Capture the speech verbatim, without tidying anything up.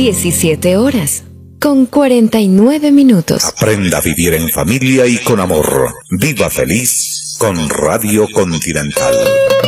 diecisiete horas, con cuarenta y nueve minutos. Aprenda a vivir en familia y con amor. Viva feliz con Radio Continental.